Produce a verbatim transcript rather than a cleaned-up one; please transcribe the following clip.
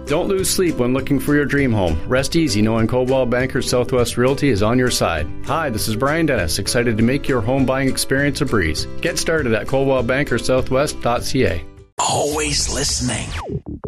Don't lose sleep when looking for your dream home. Rest easy knowing Coldwell Banker Southwest Realty is on your side. Hi, this is Brian Dennis, excited to make your home buying experience a breeze. Get started at coldwell banker southwest dot c a. Always listening.